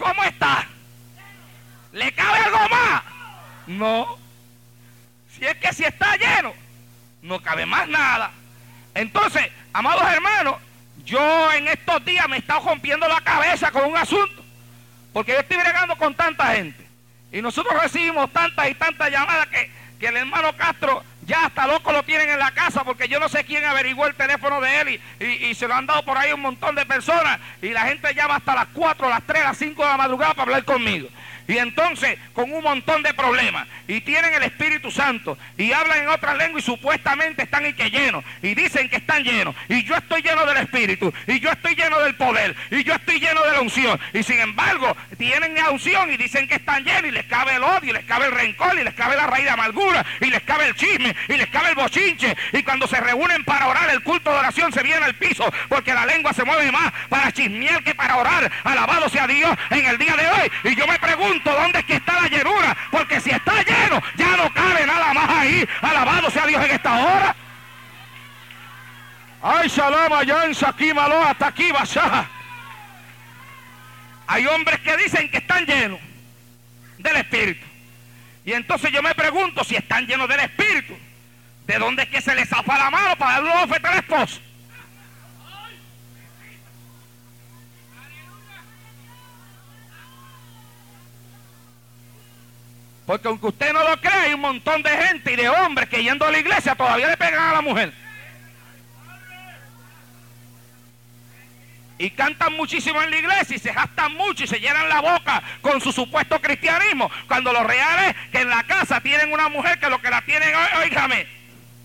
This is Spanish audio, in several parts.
¿cómo está? ¿Le cabe algo más? No. Si es que si está lleno, no cabe más nada. Entonces, amados hermanos, yo en estos días me he estado rompiendo la cabeza con un asunto, porque yo estoy bregando con tanta gente, y nosotros recibimos tantas y tantas llamadas que el hermano Castro ya hasta loco lo tienen en la casa, porque yo no sé quién averiguó el teléfono de él y se lo han dado por ahí un montón de personas, y la gente llama hasta las 4, las 3, las 5 de la madrugada para hablar conmigo. Y entonces, con un montón de problemas, y tienen el Espíritu Santo, y hablan en otras lenguas, y supuestamente están y que llenos, y dicen que están llenos, y yo estoy lleno del Espíritu, y yo estoy lleno del poder, y yo estoy lleno de la unción, y sin embargo, tienen la unción, y dicen que están llenos, y les cabe el odio, y les cabe el rencor, y les cabe la raíz de amargura, y les cabe el chisme, y les cabe el bochinche, y cuando se reúnen para orar, el culto de oración se viene al piso, porque la lengua se mueve más para chismear que para orar. Alabado sea Dios en el día de hoy. Y yo me pregunto, ¿dónde es que está la llenura? Porque si está lleno, ya no cabe nada más ahí. Alabado sea Dios en esta hora. Ay, shalom, ayansa, aquí malo, hasta aquí basaja. Hay hombres que dicen que están llenos del Espíritu. Y entonces yo me pregunto, si están llenos del Espíritu, ¿de dónde es que se les zafa la mano para darle una oferta al esposo? Porque aunque usted no lo crea, hay un montón de gente y de hombres que yendo a la iglesia todavía le pegan a la mujer. Y cantan muchísimo en la iglesia y se gastan mucho y se llenan la boca con su supuesto cristianismo, cuando lo real es que en la casa tienen una mujer que lo que la tienen, óigame.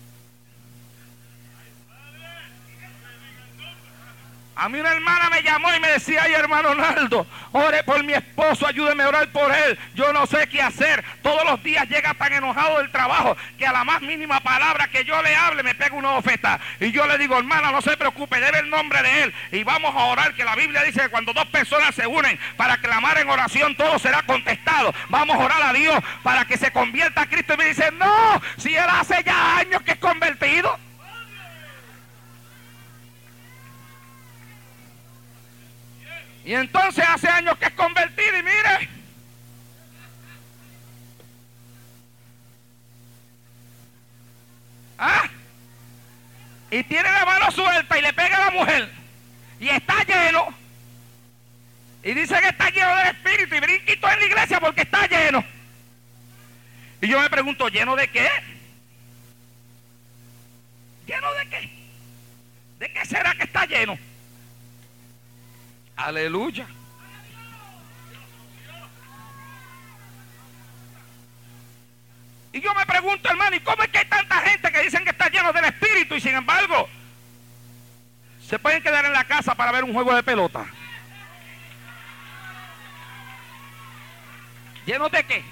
A mí una hermana me llamó y me decía: ay, hermano Naldo, ore por mi esposo, ayúdeme a orar por él, yo no sé qué hacer, todos los días llega tan enojado del trabajo que a la más mínima palabra que yo le hable me pega una bofetada. Y yo le digo: hermana, no se preocupe, debe el nombre de él y vamos a orar, que la Biblia dice que cuando dos personas se unen para clamar en oración, todo será contestado. Vamos a orar a Dios para que se convierta a Cristo. Y me dice: no, si él hace ya años que es convertido. Y entonces hace años que es convertido y mire. Y tiene la mano suelta y le pega a la mujer. Y está lleno. Y dice que está lleno del Espíritu y brinquito en la iglesia porque está lleno. Y yo me pregunto, ¿lleno de qué? ¿Lleno de qué? ¿De qué será que está lleno? Aleluya. Y yo me pregunto, hermano, ¿y cómo es que hay tanta gente que dicen que está lleno del Espíritu y sin embargo se pueden quedar en la casa para ver un juego de pelota? ¿Llenos de qué?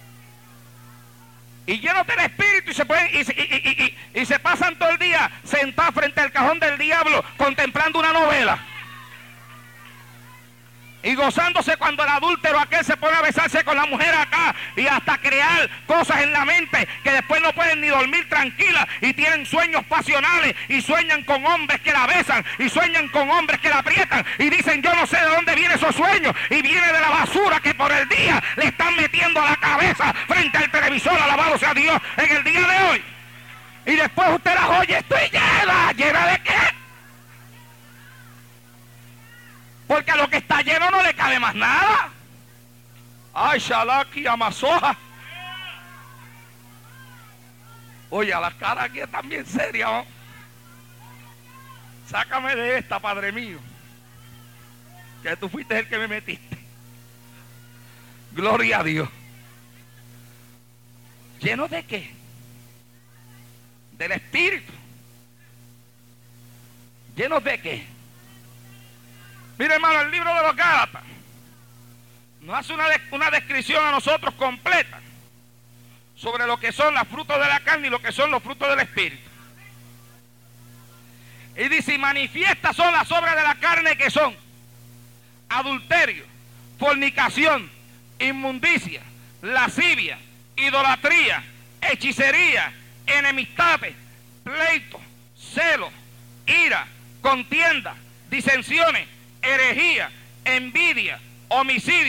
Y llenos del Espíritu y se pueden y se pasan todo el día sentados frente al cajón del diablo contemplando una novela. Y gozándose cuando el adúltero aquel se pone a besarse con la mujer acá y hasta crear cosas en la mente que después no pueden ni dormir tranquilas y tienen sueños pasionales y sueñan con hombres que la besan y sueñan con hombres que la aprietan y dicen: yo no sé de dónde vienen esos sueños, y viene de la basura que por el día le están metiendo a la cabeza frente al televisor. Alabado sea Dios en el día de hoy. Y después usted las oye: estoy llena. ¿Llena de qué? Porque a lo que está lleno no le cabe más nada. Ay, Shalaki, Amazoja. Oye, a la cara aquí está bien seria, ¿no? Sácame de esta, Padre mío, que tú fuiste el que me metiste. Gloria a Dios. ¿Lleno de qué? Del Espíritu. ¿Llenos de qué? Mire, hermano, el libro de los Gálatas nos hace una descripción a nosotros completa sobre lo que son los frutos de la carne y lo que son los frutos del Espíritu. Y dice: y manifiestas son las obras de la carne, que son adulterio, fornicación, inmundicia, lascivia, idolatría, hechicería, enemistades, pleitos, celos, ira, contienda, disensiones, herejía, envidia, homicidio.